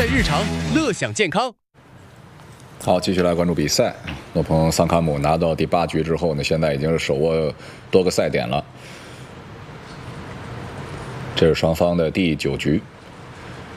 赛日常，乐享健康。 好，继续来关注比赛。诺彭桑卡姆拿到第8局之后呢，现在已经是手握多个赛点了。这是双方的第9局。